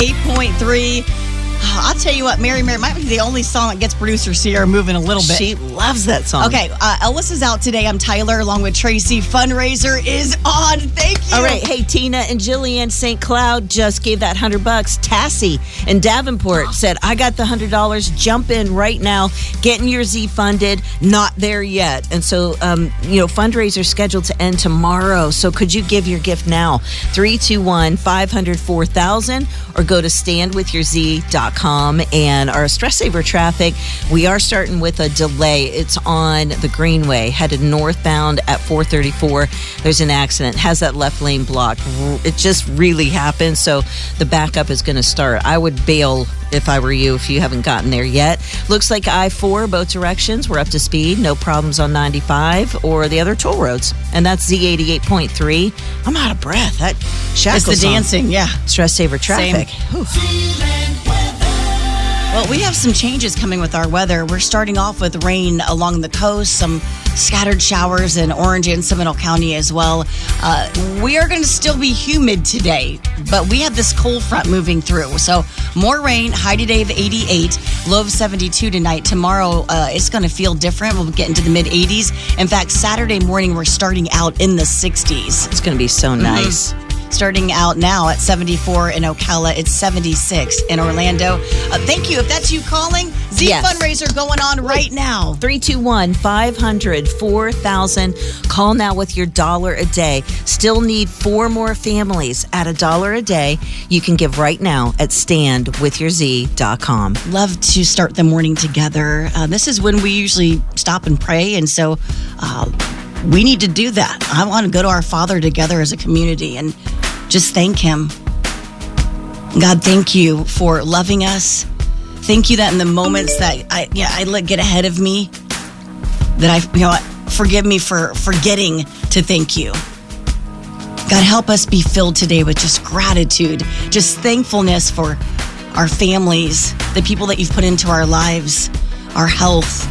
88.3. I'll tell you what, Mary might be the only song that gets producer Sierra moving a little bit. She loves that song. Okay, Elvis is out today. I'm Tyler, along with Tracy. Fundraiser is on. Thank you. All right. Hey, Tina and Jillian St. Cloud just gave that $100. Tassie and Davenport said, I got the $100. Jump in right now. Getting your Z funded. Not there yet. And so, fundraiser scheduled to end tomorrow. So could you give your gift now? 321-500-4000 or go to standwithyourz.com. And our Stress Saver traffic, we are starting with a delay. It's on the Greenway, headed northbound at 434. There's an accident, has that left lane blocked. It just really happened, so the backup is going to start. I would bail if I were you, if you haven't gotten there yet. Looks like I-4, both directions, we're up to speed. No problems on 95 or the other toll roads. And that's Z88.3. I'm out of breath. That Shackles It's the dancing, yeah. Stress Saver traffic. Well, we have some changes coming with our weather. We're starting off with rain along the coast, some scattered showers in Orange and Seminole County as well. We are going to still be humid today, but we have this cold front moving through. So more rain, high today of 88, low of 72 tonight. Tomorrow, it's going to feel different. We'll get into the mid-80s. In fact, Saturday morning, we're starting out in the 60s. It's going to be so nice. Starting out now at 74 in Ocala. It's 76 in Orlando. Thank you. If that's you calling, Z Fundraiser going on right now. 321-500-4000. Call now with your $1 a day. Still need 4 more families at $1 a day. You can give right now at standwithyourz.com. Love to start the morning together. This is when we usually stop and pray. And so we need to do that. I want to go to our Father together as a community and just thank Him. God, thank you for loving us. Thank you that in the moments that I let get ahead of me, that forgive me for forgetting to thank you. God, help us be filled today with just gratitude, just thankfulness for our families, the people that you've put into our lives, our health.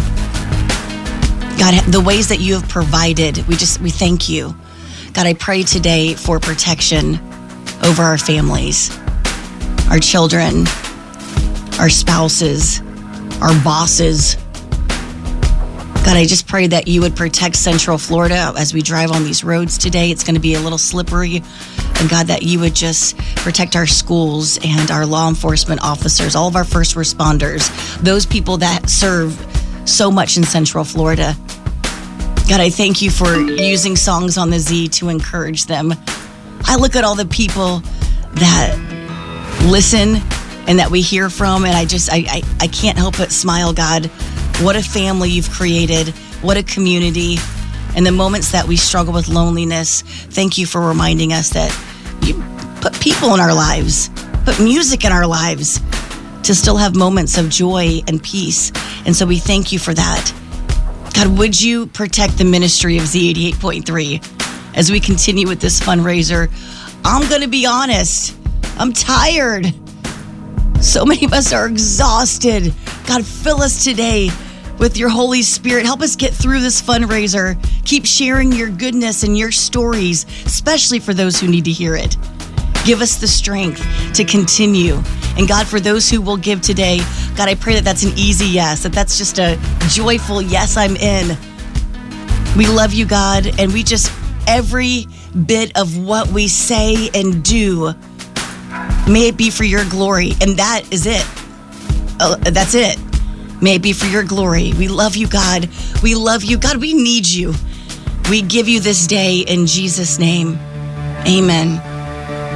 God, the ways that you have provided, we thank you. God, I pray today for protection over our families, our children, our spouses, our bosses. God, I just pray that you would protect Central Florida as we drive on these roads today. It's going to be a little slippery. And God, that you would just protect our schools and our law enforcement officers, all of our first responders, those people that serve so much in Central Florida. God, I thank you for using Songs on the Z to encourage them. I look at all the people that listen and that we hear from, and I can't help but smile, God. What a family you've created. What a community. In the moments that we struggle with loneliness, thank you for reminding us that you put people in our lives, put music in our lives to still have moments of joy and peace. And so we thank you for that. God, would you protect the ministry of Z88.3 as we continue with this fundraiser? I'm going to be honest. I'm tired. So many of us are exhausted. God, fill us today with your Holy Spirit. Help us get through this fundraiser. Keep sharing your goodness and your stories, especially for those who need to hear it. Give us the strength to continue. And God, for those who will give today, God, I pray that that's an easy yes, that that's just a joyful yes, I'm in. We love you, God, and we just, every bit of what we say and do, may it be for your glory. And that is it. That's it. May it be for your glory. We love you, God. We love you. God, we need you. We give you this day in Jesus' name. Amen.